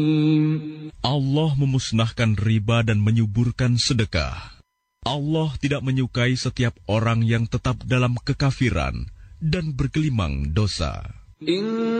Allah memusnahkan riba dan menyuburkan sedekah. Allah tidak menyukai setiap orang yang tetap dalam kekafiran dan bergelimang dosa.